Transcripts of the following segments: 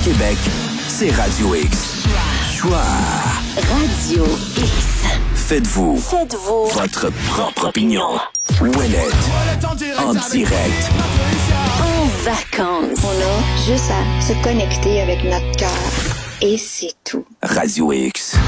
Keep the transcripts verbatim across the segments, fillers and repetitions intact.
Québec, c'est Radio X. Choix. Radio X. Faites-vous. Faites-vous. Votre propre opinion. Ouellette. En direct. En vacances. On a juste à se connecter avec notre cœur. Et c'est tout. Radio X.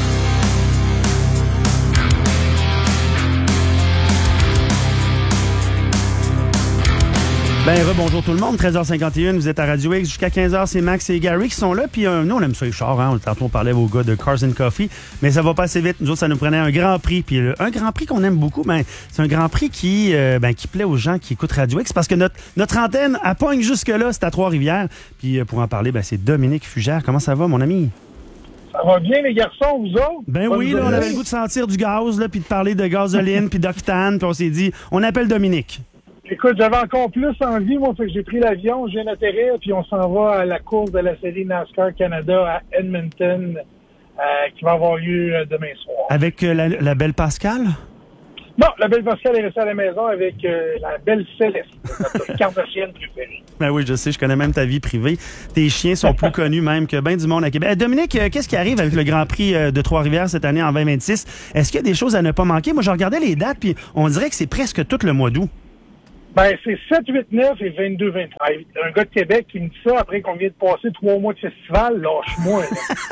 Ben, rebonjour tout le monde, treize heures cinquante et un, vous êtes à Radio X, jusqu'à quinze heures, c'est Max et Gary qui sont là, puis euh, nous on aime ça les chars, hein? Tantôt on parlait aux gars de Cars and Coffee, mais ça va pas assez vite, nous autres ça nous prenait un grand prix, puis euh, un grand prix qu'on aime beaucoup, ben c'est un grand prix qui euh, ben, qui plaît aux gens qui écoutent Radio X, parce que notre, notre antenne, elle pogne jusque-là, c'est à Trois-Rivières, puis euh, pour en parler, ben c'est Dominique Fugère, comment ça va mon ami? Ça va bien, les garçons, vous autres? Ben oui, là, on avait le goût de sentir du gaz, là, puis de parler de gasoline, puis d'octane, puis on s'est dit, on appelle Dominique. Écoute, j'avais encore plus envie, moi, fait que j'ai pris l'avion, je viens d'atterrir, puis on s'en va à la course de la série NASCAR Canada à Edmonton, euh, qui va avoir lieu euh, demain soir. Avec euh, la, la belle Pascale? Non, la belle Pascal est restée à la maison avec euh, la belle Céleste, notre Kardashian préférée. Ben oui, je sais, je connais même ta vie privée. Tes chiens sont plus connus même que bien du monde à Québec. Euh, Dominique, euh, qu'est-ce qui arrive avec le Grand Prix euh, de Trois-Rivières cette année en vingt vingt-six? Est-ce qu'il y a des choses à ne pas manquer? Moi, je regardais les dates, puis on dirait que c'est presque tout le mois d'août. Ben, c'est sept, huit, neuf et vingt-deux, vingt-trois. Un gars de Québec qui me dit ça après qu'on vient de passer trois mois de festival, lâche-moi.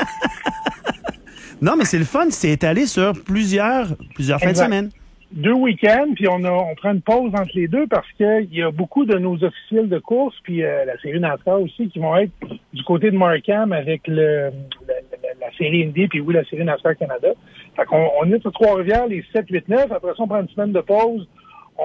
Non, mais c'est le fun, c'est étalé sur plusieurs, plusieurs fins de semaine. Deux week-ends, puis on a, on prend une pause entre les deux parce qu'il y a beaucoup de nos officiels de course, puis euh, la série NASCAR aussi, qui vont être du côté de Markham avec le, la, la, la série Indy, puis oui, la série NASCAR Canada. Fait qu'on on est sur Trois-Rivières les sept, huit, neuf. Après ça, on prend une semaine de pause. On,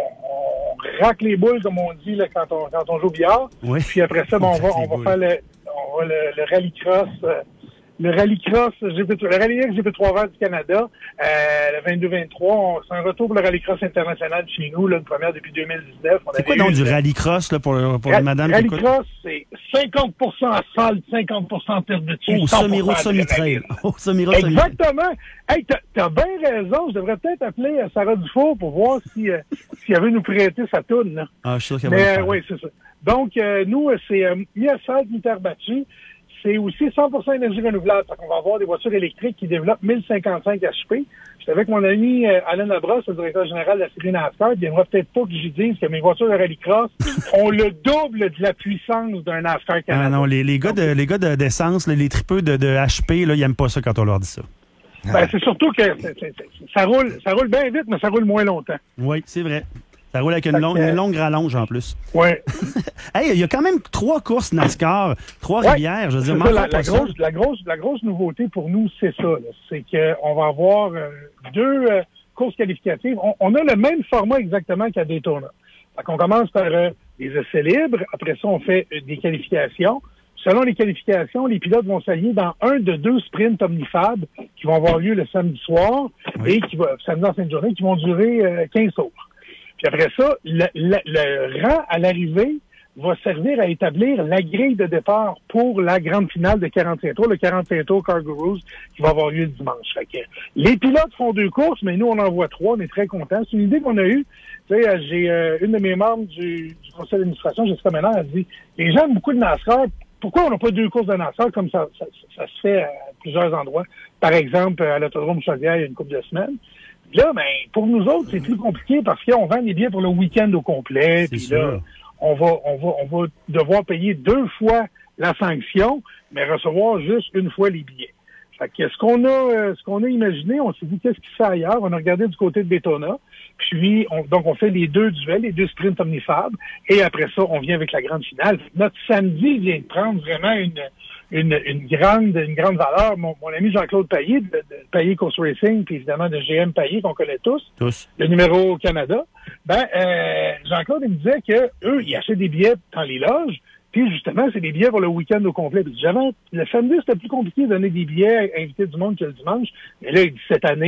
on racle les boules, comme on dit là, quand, on, quand on joue au billard. Oui. Puis après ça, ben, on, va, on va faire le, on va le, le rallycross, euh, le rallycross, G P, le rallye G P trois Vert du Canada, euh, le vingt-deux vingt-trois. C'est un retour pour le rallycross international chez nous, là, une première depuis deux mille dix-neuf. On c'est quoi donc du rallycross là, pour, pour Ra- les madames qui écoutent? Rallycross, c'est cinquante pour cent asphalte, cinquante pour cent terre de dessus. Oh, semi-route, semi-trail. Oh, semi-route, semi-trail. Exactement. Hey, t'as, t'as bien raison. Je devrais peut-être appeler euh, Sarah Dufour pour voir si, euh, si elle veut nous prêter sa toune, là. Ah, je suis sûr qu'elle va Mais le euh, faire. oui, c'est ça. Donc, euh, nous, euh, c'est euh, mi-asphalte, mi-terre battue. C'est aussi cent pour cent énergie renouvelable. Fait qu'on va avoir des voitures électriques qui développent mille cinquante-cinq H P. J'étais avec mon ami euh, Alain Labrosse, le directeur général de la série NASCAR. Il viendra peut-être pas que j'y dise que mes voitures de rallycross ont le double de la puissance d'un NASCAR Canada. Ah non, les, les gars de les gars de, d'essence, là, les tripeux de, de H P, là, ils aiment pas ça quand on leur dit ça. Ben, c'est surtout que c'est, c'est, c'est, ça roule ça roule bien vite, mais ça roule moins longtemps. Oui, c'est vrai. Ça roule avec une, long, une longue rallonge en plus. Oui. Hey, il y a quand même trois courses NASCAR, Trois-Rivières. Ouais, je veux dire, ça, la, la, grosse, la, grosse, la grosse nouveauté pour nous, c'est ça. Là. C'est qu'on va avoir euh, deux euh, courses qualificatives. On, on a le même format exactement qu'à Daytona. Fait qu'on commence par euh, des essais libres. Après ça, on fait euh, des qualifications. Selon les qualifications, les pilotes vont s'allier dans un de deux sprints omnifab qui vont avoir lieu le samedi soir oui. et qui va, samedi en fin de journée, qui vont durer euh, quinze tours. Puis après ça, le, le, le rang à l'arrivée va servir à établir la grille de départ pour la grande finale de quarante-cinq tours, le quarante-cinq tours Cargorous qui va avoir lieu le dimanche. Fait que les pilotes font deux courses, mais nous, on en voit trois. On est très contents. C'est une idée qu'on a eue. Tu sais, j'ai euh, une de mes membres du, du conseil d'administration, Jessica Ménard, elle dit « Les gens aiment beaucoup de NASCAR. Pourquoi on n'a pas deux courses de NASCAR comme ça, ça, ça, ça se fait à plusieurs endroits? Par exemple, à l'autodrome Chaudière, il y a une couple de semaines. » Là, ben, pour nous autres, c'est plus compliqué parce qu'on vend des billets pour le week-end au complet. Puis là, on va, on va, on va devoir payer deux fois la sanction, mais recevoir juste une fois les billets. Fait que ce qu'on a, ce qu'on a imaginé, on s'est dit qu'est-ce qui se fait ailleurs. On a regardé du côté de Daytona. Puis, on, donc, on fait les deux duels, les deux sprints omnifab. Et après ça, on vient avec la grande finale. Notre samedi vient de prendre vraiment une, une, une grande, une grande valeur. Mon, mon ami Jean-Claude Payet, de, de Payet Coast Racing, puis évidemment de G M Payet, qu'on connaît tous. Tous. Le numéro au Canada. Ben, euh, Jean-Claude, il me disait que eux, ils achètent des billets dans les loges. Puis justement, c'est des billets pour le week-end au complet. Puis j'avais, le samedi, c'était plus compliqué de donner des billets à inviter du monde que le dimanche. Mais là, il dit, cette année,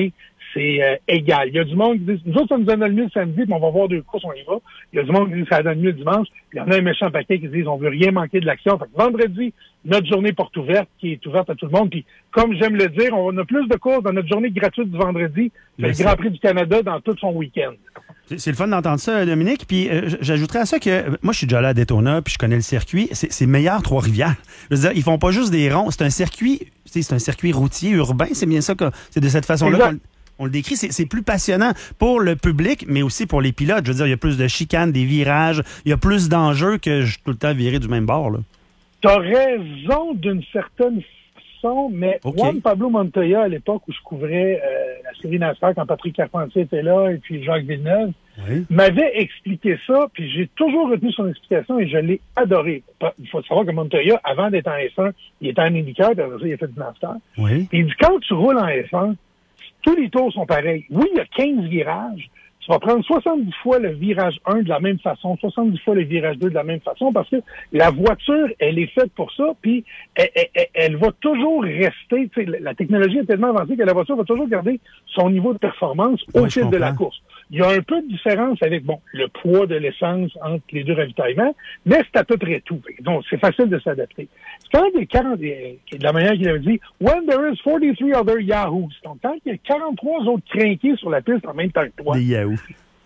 c'est euh, égal. Il y a du monde qui dit, nous autres, ça nous donne le mieux le samedi, puis on va voir deux courses, on y va. Il y a du monde qui dit, ça donne mieux le dimanche. Puis il y en a un méchant paquet qui dit, on veut rien manquer de l'action. Fait que vendredi, notre journée porte ouverte, qui est ouverte à tout le monde. Puis comme j'aime le dire, on a plus de courses dans notre journée gratuite du vendredi que le Grand Prix du Canada dans tout son week-end. C'est, c'est le fun d'entendre ça, Dominique. Puis euh, j'ajouterais à ça que euh, moi, je suis déjà allé à Daytona, puis je connais le circuit. C'est, c'est meilleur Trois-Rivières. Je veux dire, ils font pas juste des ronds. C'est un circuit, c'est un circuit routier urbain. C'est bien ça que c'est de cette façon-là qu'on, on le décrit. C'est, c'est plus passionnant pour le public, mais aussi pour les pilotes. Je veux dire, il y a plus de chicanes, des virages, il y a plus d'enjeux que je, tout le temps virer du même bord. Là. T'as raison d'une certaine façon, mais okay. Juan Pablo Montoya, à l'époque où je couvrais euh, la série NASCAR, quand Patrick Carpentier était là et puis Jacques Villeneuve, oui. m'avait expliqué ça, puis j'ai toujours retenu son explication et je l'ai adoré. Il faut savoir que Montoya, avant d'être en F un, il était en IndyCar, puis après ça, il a fait du NASCAR. Oui. Et il dit, quand tu roules en F un, tous les tours sont pareils. Oui, il y a quinze virages. Tu vas prendre soixante-dix fois le virage un de la même façon, soixante-dix fois le virage deux de la même façon, parce que la voiture, elle est faite pour ça, puis elle, elle, elle va toujours rester, tu sais, la technologie est tellement avancée que la voiture va toujours garder son niveau de performance au oui, fil de la course. Il y a un peu de différence avec, bon, le poids de l'essence entre les deux ravitaillements, mais c'est à peu près tout. Donc, c'est facile de s'adapter. C'est quand même des quarante, de la manière qu'il avait dit, when there is forty-three other yahoos. Donc, tant qu'il y a quarante-trois autres crinqués sur la piste en même temps que toi. Des yahoos.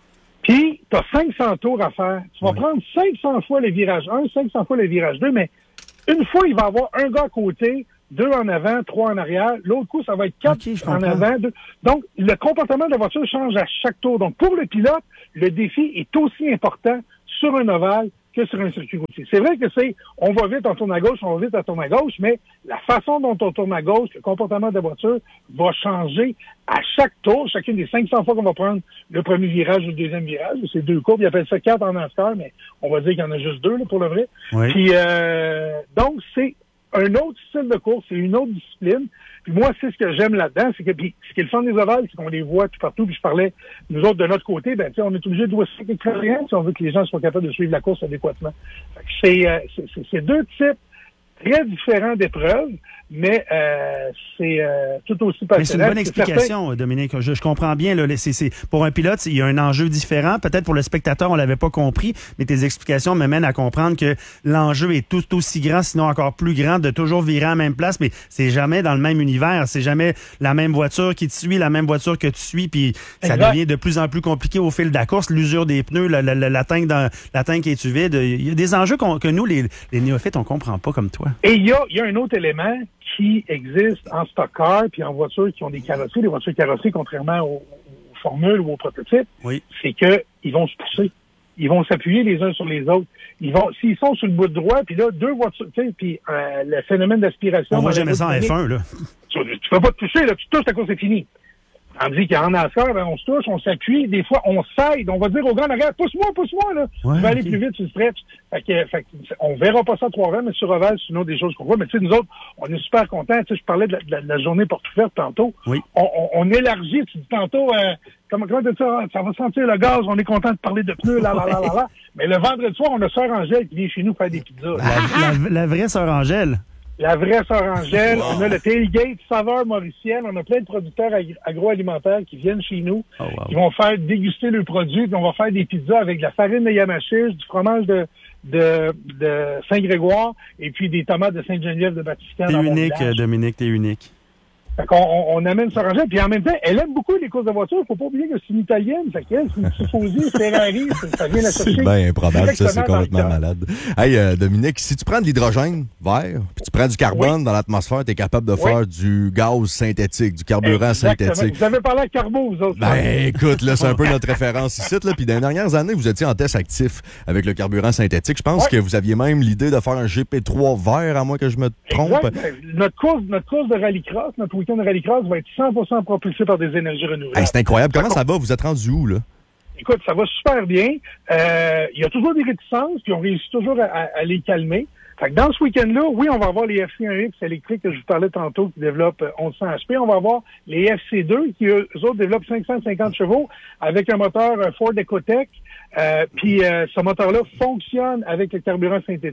Puis, tu as cinq cents tours à faire. Tu vas oui. prendre cinq cents fois le virage un, cinq cents fois le virage deux, mais une fois, il va y avoir un gars à côté, deux en avant, trois en arrière. L'autre coup, ça va être quatre okay, en avant. Deux. Donc, le comportement de la voiture change à chaque tour. Donc, pour le pilote, le défi est aussi important sur un ovale que sur un circuit routier. C'est vrai que c'est, on va vite, on tourne à gauche, on va vite, on tourne à gauche, mais la façon dont on tourne à gauche, le comportement de la voiture va changer à chaque tour, chacune des cinq cents fois qu'on va prendre le premier virage ou le deuxième virage. C'est deux courbes, ils appellent ça quatre en NASCAR, mais on va dire qu'il y en a juste deux là, pour le vrai. Oui. Puis, euh, donc, c'est un autre style de course, c'est une autre discipline. Puis moi, c'est ce que j'aime là-dedans, c'est que puis, ce qui est le fun des ovales, c'est qu'on les voit tout partout. Puis je parlais, nous autres, de notre côté, ben, tu sais, on est obligé de voir ce qui est si on veut que les gens soient capables de suivre la course adéquatement. Fait que c'est, euh, c'est, c'est, c'est deux types très différents d'épreuves, mais euh, c'est euh, tout aussi passionnant. Mais c'est une bonne explication, certain... Dominique. Je, je comprends bien. Là, c'est, c'est, pour un pilote, il y a un enjeu différent. Peut-être pour le spectateur, on l'avait pas compris, mais tes explications me mènent à comprendre que l'enjeu est tout aussi grand, sinon encore plus grand, de toujours virer à la même place, mais c'est jamais dans le même univers. C'est jamais la même voiture qui te suit, la même voiture que tu suis, puis ça exact. devient de plus en plus compliqué au fil de la course. L'usure des pneus, la, la, la, la tank dans, la tank est-tu vide. Il y a des enjeux qu'on, que nous, les, les néophytes, on comprend pas comme toi. Et il y a, il y a un autre élément qui existe en stock car puis en voitures qui ont des carrosseries, des voitures carrossées, contrairement aux, aux formules ou aux prototypes, oui. c'est que ils vont se pousser. Ils vont s'appuyer les uns sur les autres. Ils vont, s'ils sont sur le bout de droit, puis là, deux voitures, tu sais, puis euh, le phénomène d'aspiration... On voit jamais ça en F un, là. Tu ne peux pas te toucher, là. Tu touches, ta course est finie. On dit qu'en NASCAR, ben, on se touche, on s'appuie, des fois, on s'aide, on va dire au gars en arrière, pousse-moi, pousse-moi, là. Ouais, tu vas aller okay. plus vite, tu stretch. Fait que, fait que, on verra pas ça à Trois-Rivières, mais sur Oval, c'est une autre des choses qu'on voit. Mais tu sais, nous autres, on est super contents. Tu sais, je parlais de la, de la, de la journée porte ouverte tantôt. Oui. On, on, on élargit, tu dis tantôt, euh, comment, comment tu dis ça, ça va sentir le gaz, on est content de parler de pneus, là, là, là, là, là. Mais le vendredi soir, on a Sœur Angèle qui vient chez nous faire des pizzas. La, la, la vraie Sœur Angèle. La vraie Sœur Angèle. Wow. On a le tailgate saveur mauricienne. On a plein de producteurs ag- agroalimentaires qui viennent chez nous, oh, wow. qui vont faire déguster leurs produits. Puis on va faire des pizzas avec de la farine de Yamachiche, du fromage de, de, de Saint-Grégoire et puis des tomates de Sainte-Geneviève de Batiscan. T'es unique, Dominique, t'es unique. Fait qu'on on, on amène Sœur Angèle, puis en même temps, elle aime beaucoup les courses de voiture. Faut pas oublier que c'est une Italienne, fait qu'elle, c'est une Tifosi, Ferrari, ça vient la chercher. C'est bien improbable, ça, c'est complètement malade. Hey, euh, Dominique, si tu prends de l'hydrogène vert, puis tu prends du carbone oui. dans l'atmosphère, t'es capable de faire oui. du gaz synthétique, du carburant Exactement. synthétique. Vous avez parlé à Carbo, vous autres. Ben, écoute, là, c'est un peu notre référence ici, là, puis dans les dernières années, vous étiez en test actif avec le carburant synthétique. Je pense oui. que vous aviez même l'idée de faire un G P trois vert, à moins que je me trompe. Exact. Notre course, notre course de rallycross, notre week-end de rallycross va être cent pour cent propulsé par des énergies renouvelables. Hey, c'est incroyable. Comment ça va? Vous êtes rendu où, là? Écoute, ça va super bien. Euh, il y a toujours des réticences, puis on réussit toujours à, à, à les calmer. Fait que dans ce week-end-là, oui, on va avoir les F C un X électriques que je vous parlais tantôt qui développent onze cents H P. On va avoir les F C deux qui, eux autres, développent cinq cent cinquante chevaux avec un moteur Ford Ecotec. Euh, puis euh, ce moteur-là fonctionne avec le carburant synthétique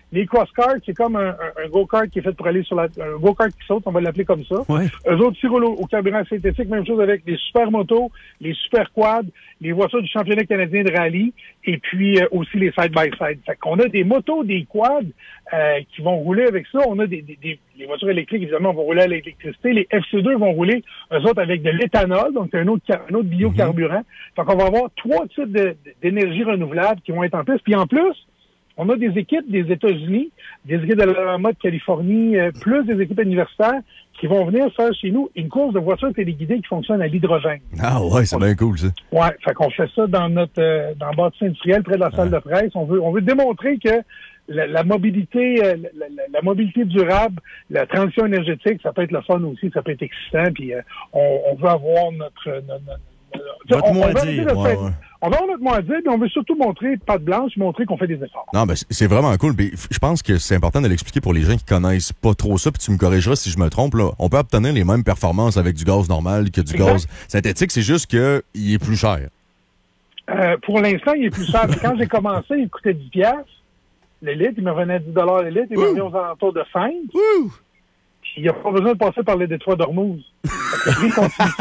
Les cross-karts, c'est comme un, un, un go-kart qui est fait pour aller sur la... Un go-kart qui saute, on va l'appeler comme ça. Ouais. Eux autres, ils roulent au, au carburant synthétique. Même chose avec les super motos, les super quads, les voitures du championnat canadien de rallye, et puis euh, aussi les side-by-side. Fait qu'on a des motos, des quads euh, qui vont rouler avec ça. On a des, des, des les voitures électriques, évidemment, vont rouler à l'électricité. Les F C deux vont rouler, eux autres, avec de l'éthanol, donc c'est un autre, un autre biocarburant. Mm-hmm. Fait qu'on va avoir trois types de, d'énergie renouvelable qui vont être en plus. Puis en plus, on a des équipes des États-Unis, des équipes de l'Alabama, de Californie, euh, plus des équipes universitaires qui vont venir faire chez nous une course de voitures téléguidées qui fonctionne à l'hydrogène. Ah ouais, c'est on, bien cool, ça. Ouais, fait qu'on fait ça dans notre euh, dans le bâtiment industriel, près de la salle ah. de presse. On veut on veut démontrer que la, la mobilité euh, la, la, la mobilité durable, la transition énergétique, ça peut être le fun aussi, ça peut être excitant, puis euh, on, on veut avoir notre... notre, notre Votre on, mot on à dire. Ouais, ouais. On va avoir notre mot à dire, mais on veut surtout montrer, patte blanche, montrer qu'on fait des efforts. Non, ben c'est vraiment cool. Puis je pense que c'est important de l'expliquer pour les gens qui connaissent pas trop ça, puis tu me corrigeras si je me trompe. Là. On peut obtenir les mêmes performances avec du gaz normal que du exact. Gaz synthétique, c'est juste qu'il est plus cher. Euh, pour l'instant, il est plus cher. Quand j'ai commencé, il coûtait dix dollars le litre. Il me revenait à dix dollars le litre. Il me revenait aux alentours de cinq. Ouh. Il n'y a pas besoin de passer par le détroit d'Ormuz. Le prix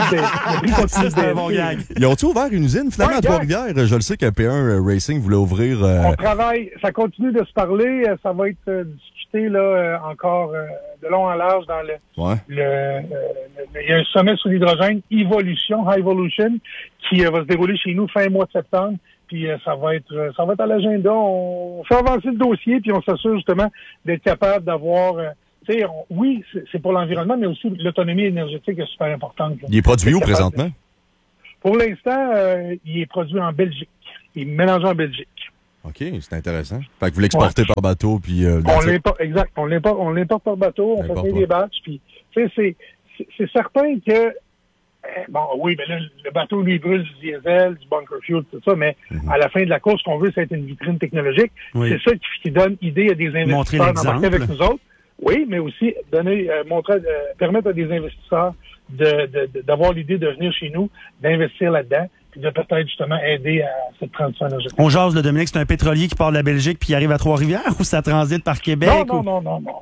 continue de bon gag. Ils ont-ils ouvert une usine, finalement, ouais, à Trois-Rivières? Je le sais que P un Racing voulait ouvrir... Euh... On travaille, ça continue de se parler. Ça va être euh, discuté là euh, encore euh, de long en large dans le... Ouais. le, euh, le il y a un sommet sur l'hydrogène, Evolution, High Evolution, qui euh, va se dérouler chez nous fin mois de septembre. Puis euh, ça va être euh, ça va être à l'agenda. On fait avancer le dossier, puis on s'assure justement d'être capable d'avoir... Euh, On, oui, c'est pour l'environnement, mais aussi l'autonomie énergétique est super importante. Là. Il est produit où présentement? De... Pour l'instant, euh, il est produit en Belgique. Il est mélangé en Belgique. OK, c'est intéressant. Fait que vous l'exportez ouais. par bateau, puis... Euh, on l'importe, exact. On l'importe, on l'importe par bateau, on fait des batchs, puis tu sais, c'est, c'est certain que... Euh, bon, oui, mais là, le bateau, lui, brûle du diesel, du bunker fuel, tout ça, mais mm-hmm. à la fin de la course, ce qu'on veut, c'est être une vitrine technologique. Oui. C'est ça qui, qui donne idée à des investisseurs d'embarquer avec nous autres. Oui, mais aussi donner, euh, montrer, euh, permettre à des investisseurs de, de, de, d'avoir l'idée de venir chez nous, d'investir là-dedans, puis de peut-être justement aider à cette transition énergétique. On jase, le Dominique, c'est un pétrolier qui part de la Belgique puis il arrive à Trois-Rivières ou ça transite par Québec? Non, non, ou... non, non, non, non.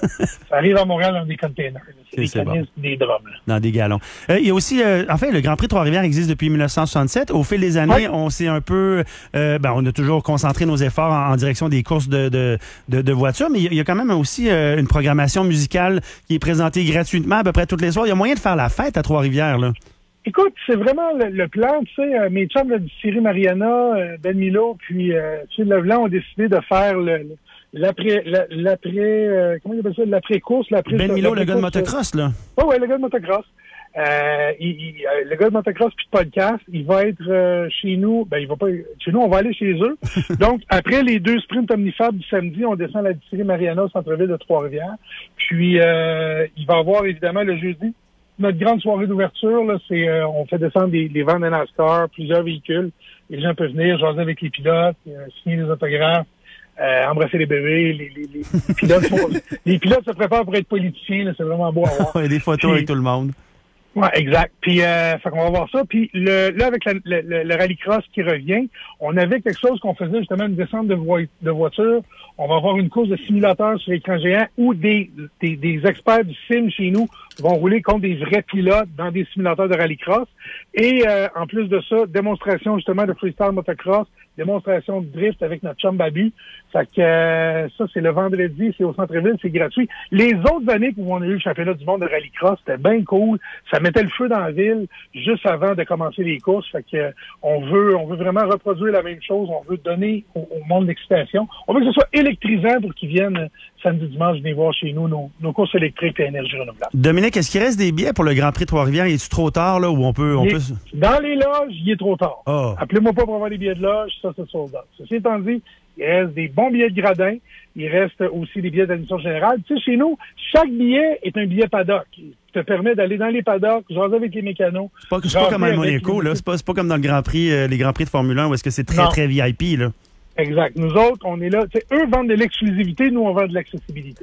Ça arrive à Montréal dans des containers. C'est, c'est des canisses, bon. Des drums. Dans des galons. Euh, il y a aussi, euh, en fait, le Grand Prix Trois-Rivières existe depuis dix-neuf cent soixante-sept. Au fil des années, oui. on s'est un peu, euh, ben, on a toujours concentré nos efforts en, en direction des courses de, de, de, de voitures, mais il y, y a quand même aussi euh, une programmation musicale qui est présentée gratuitement à peu près toutes les soirs. Il y a moyen de faire la fête à Trois-Rivières, là. Écoute, c'est vraiment le, le plan, tu sais, euh, mes chums de Thierry Mariana, euh, Ben Milo, puis euh, Thierry Leblanc ont décidé de faire le, le l'après, la, l'après, euh, comment il appelle ça, l'après-course, l'après... Ben Milo, le gars de motocross, là. Oui, oui, le gars de motocross. Euh, il, il, le gars de motocross puis de podcast, il va être euh, chez nous, ben il va pas, chez nous, on va aller chez eux. Donc, après les deux sprints omnifables du samedi, on descend à la distillerie Mariana au centre-ville de Trois-Rivières. Puis, euh, il va y avoir évidemment le jeudi notre grande soirée d'ouverture, là, c'est euh, on fait descendre des, des vans de NASCAR, plusieurs véhicules. Les gens peuvent venir, jaser avec les pilotes, euh, signer des autographes, euh, embrasser les bébés. Les, les, les, les pilotes font, les pilotes se préparent pour être politiciens, là, c'est vraiment beau à voir. Il y a des photos Puis, avec tout le monde. Ouais, exact. Puis, euh, fait qu'on va voir ça. Puis, le, là, avec la, le, le, le rallycross qui revient, on avait quelque chose qu'on faisait justement une descente de, vo- de voiture. On va avoir une course de simulateurs sur écran géant où des, des, des experts du sim chez nous vont rouler contre des vrais pilotes dans des simulateurs de rallycross. Et euh, en plus de ça, démonstration justement de freestyle motocross, démonstration de drift avec notre chum Babu. Fait que euh, ça, c'est le vendredi, c'est au centre-ville, c'est gratuit. Les autres années où on a eu le championnat du monde de rallycross, c'était bien cool. Ça mettait le feu dans la ville juste avant de commencer les courses. Fait que euh, on veut on veut vraiment reproduire la même chose. On veut donner au, au monde l'excitation. On veut que ce soit électrisant pour qu'ils viennent euh, samedi, dimanche, venir voir chez nous nos, nos courses électriques et énergie renouvelable. Dominique, est-ce qu'il reste des billets pour le Grand Prix Trois-Rivières? Est-tu trop tard, là, où on peut... On il peut... Est, dans les loges, il est trop tard. Oh. Appelez-moi pas pour avoir les billets de loge, ça, c'est sold out. Ceci étant dit, il reste des bons billets de gradin. Il reste aussi des billets d'admission générale. Tu sais, chez nous, chaque billet est un billet paddock. Il te permet d'aller dans les paddocks, jaser avec les mécanos. C'est pas, c'est pas comme à Monaco, là. C'est pas, c'est pas comme dans le Grand Prix, euh, les Grands Prix de Formule un, où est-ce que c'est très, non. très V I P, là. Exact. Nous autres, on est là. Tu sais, eux vendent de l'exclusivité, nous, on vend de l'accessibilité.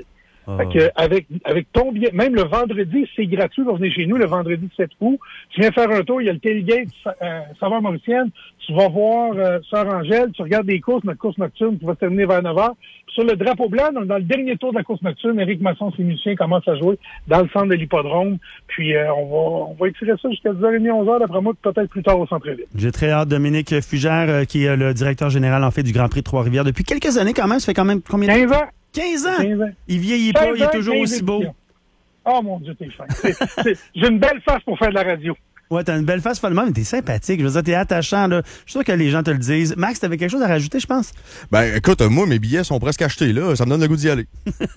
Oh. Fait que avec, avec ton billet, même le vendredi, c'est gratuit. Vous venez chez nous le vendredi sept août. Tu viens faire un tour, il y a le tailgate euh, saveur mauricienne. Tu vas voir euh, Sœur Angèle, tu regardes des courses, notre course nocturne qui va se terminer vers neuf heures. Puis sur le drapeau blanc, dans le dernier tour de la course nocturne, Éric Masson, ses musiciens, commencent à jouer dans le centre de l'hippodrome. Puis euh, on va on va étirer ça jusqu'à dix heures trente, onze heures, d'après moi, peut-être plus tard au centre-ville. J'ai très hâte. Dominique Fugère, euh, qui est le directeur général, en fait, du Grand Prix de Trois-Rivières depuis quelques années quand même. Ça fait quand même combien de temps? quinze ans. quinze ans? quinze ans. Il vieillit pas, il est toujours aussi beau. Oh mon Dieu, t'es fin. C'est, c'est, j'ai une belle face pour faire de la radio. Ouais, t'as une belle face follement, mais t'es sympathique. Je veux dire, t'es attachant, là. Je suis sûr que les gens te le disent. Max, t'avais quelque chose à rajouter, je pense? Ben, écoute, moi, mes billets sont presque achetés, là. Ça me donne le goût d'y aller.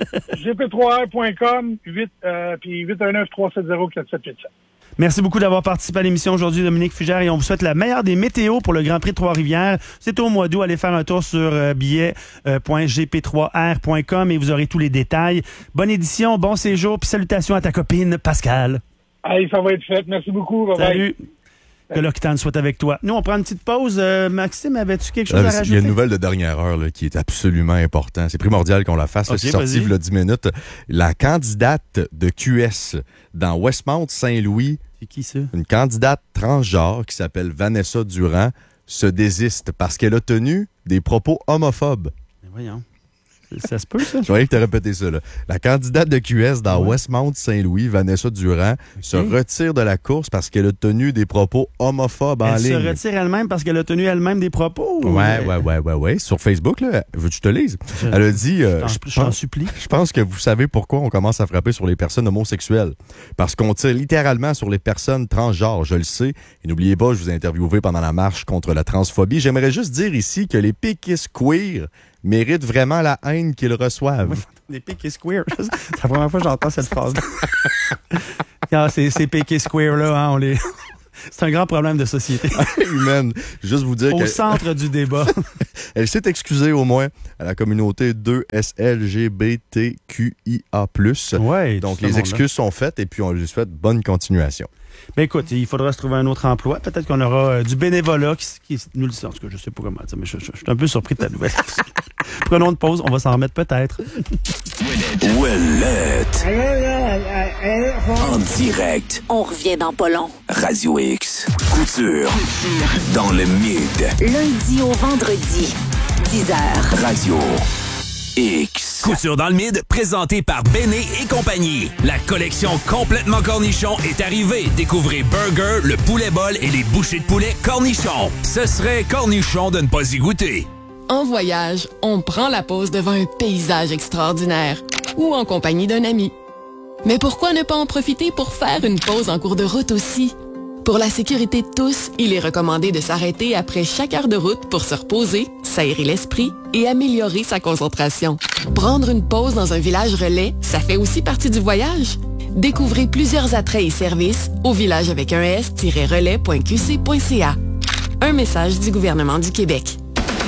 G P trois R point com, huit, euh, puis huit un neuf, trois sept zéro, quatre sept huit sept. Merci beaucoup d'avoir participé à l'émission aujourd'hui, Dominique Fugère, et on vous souhaite la meilleure des météos pour le Grand Prix de Trois-Rivières. C'est au mois d'août. Allez faire un tour sur euh, billets point g p trois r point com et vous aurez tous les détails. Bonne édition, bon séjour, puis salutations à ta copine, Pascal. Allez, ça va être fait. Merci beaucoup. Bye Salut. Bye. Que l'Octane soit avec toi. Nous, on prend une petite pause. Euh, Maxime, avais-tu quelque chose là, à rajouter? Il y a une nouvelle de dernière heure là, qui est absolument importante. C'est primordial qu'on la fasse. Okay, là, c'est sorti il y a dix minutes. La candidate de Q S dans Westmount-Saint-Louis, c'est qui ça? Une candidate transgenre qui s'appelle Vanessa Durand se désiste parce qu'elle a tenu des propos homophobes. Mais voyons. Ça se peut, ça? Je voyais que tu as répété ça. Là. La candidate de Q S dans ouais. Westmount-Saint-Louis, Vanessa Durand, okay. se retire de la course parce qu'elle a tenu des propos homophobes en elle ligne. Elle se retire elle-même parce qu'elle a tenu elle-même des propos? Ouais, ouais, ouais, ouais, ouais, ouais. Sur Facebook, là, veux-tu que je te lise? Je, elle a dit... Euh, je, je, je t'en supplie. Je pense que vous savez pourquoi on commence à frapper sur les personnes homosexuelles. Parce qu'on tire littéralement sur les personnes transgenres, je le sais. Et n'oubliez pas, je vous ai interviewé pendant la marche contre la transphobie. J'aimerais juste dire ici que les péquistes queer méritent vraiment la haine qu'ils reçoivent. Oui, des péquistes queer. C'est la première fois que j'entends cette phrase-là. Ah, ces, ces péquistes queer-là, hein, on les... C'est un grand problème de société. Humaine. Juste vous dire Au que... centre du débat. Elle s'est excusée au moins à la communauté deux S L G B T Q I A plus. Ouais, donc les excuses sont faites et puis on lui souhaite bonne continuation. Ben écoute, il faudra se trouver un autre emploi. Peut-être qu'on aura euh, du bénévolat qui, qui nous le dit. En tout cas, je sais pas comment dire, mais je, je, je suis un peu surpris de ta nouvelle. Prenons une pause, on va s'en remettre peut-être. Ouellette. En direct. On revient dans pas long. Radio X. Couture. Dans le mid. Lundi au vendredi, dix heures. Radio X. Couture dans le mid, présenté par Béné et compagnie. La collection complètement cornichon est arrivée. Découvrez Burger, le poulet bol et les bouchées de poulet cornichon. Ce serait cornichon de ne pas y goûter. En voyage, on prend la pause devant un paysage extraordinaire ou en compagnie d'un ami. Mais pourquoi ne pas en profiter pour faire une pause en cours de route aussi? Pour la sécurité de tous, il est recommandé de s'arrêter après chaque heure de route pour se reposer, s'aérer l'esprit et améliorer sa concentration. Prendre une pause dans un village relais, ça fait aussi partie du voyage. Découvrez plusieurs attraits et services au village avec un s-relais point q c point c a. Un message du gouvernement du Québec.